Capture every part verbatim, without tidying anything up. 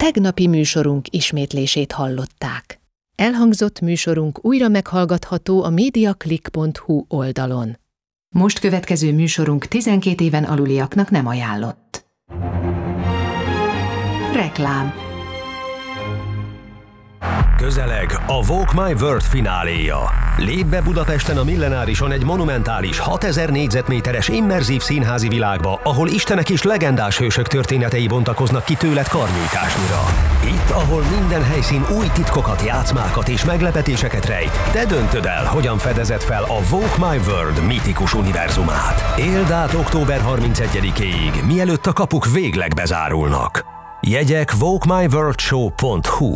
tegnapi műsorunk ismétlését hallották. Elhangzott műsorunk újra meghallgatható a mediaclick pont hu oldalon. Most következő műsorunk tizenkét éven aluliaknak nem ajánlott. Reklám. Közeleg a Walk My World fináléja. Lépj be Budapesten a Millenárison egy monumentális hatezer négyzetméteres immerzív színházi világba, ahol istenek és legendás hősök történetei bontakoznak ki tőled karnyújtásnyira. Itt, ahol minden helyszín új titkokat, játszmákat és meglepetéseket rejt, te döntöd el, hogyan fedezed fel a Walk My World mítikus univerzumát. Éld át október harmincegyedikéig, mielőtt a kapuk végleg bezárulnak. Jegyek walk my world show pont hu.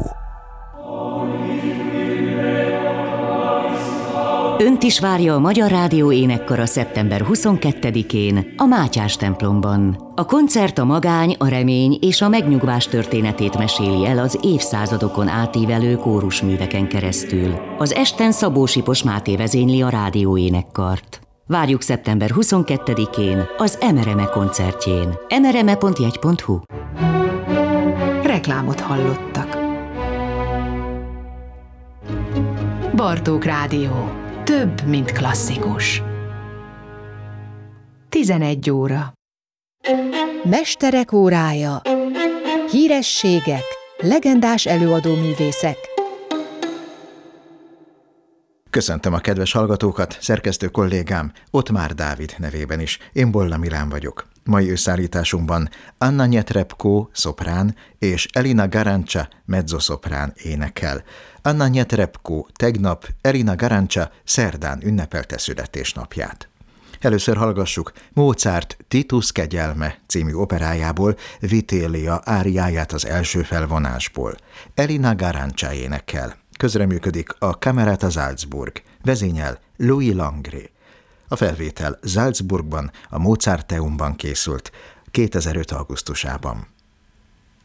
Önt is várja a Magyar Rádió énekkara szeptember huszonkettedikén a Mátyás templomban. A koncert a magány, a remény és a megnyugvás történetét meséli el az évszázadokon átívelő kórusműveken keresztül. Az esten Szabó Sipos Máté vezényli a rádió énekkart. Várjuk szeptember huszonkettedikén az Emereme koncertjén. emereme pont jegy pont hu. Reklámot hallottak. Bartók Rádió. Több, mint klasszikus. tizenegy óra. Mesterek órája. Hírességek, legendás előadóművészek. Köszöntöm a kedves hallgatókat, szerkesztő kollégám Ottmár Dávid nevében is. Én Bolla Milán vagyok. Mai összeállításunkban Anna Netrebko szoprán és Elina Garancsa mezzoszoprán énekel. Anna Netrebko tegnap, Elina Garancsa szerdán ünnepelte születésnapját. Először hallgassuk Mozart Titus kegyelme című operájából Vitélia áriáját az első felvonásból. Elina Garancsa énekel. Közreműködik a Camerata Salzburg, vezényel Louis Langré. A felvétel Salzburgban, a Mozarteumban készült kétezer-öt augusztusában.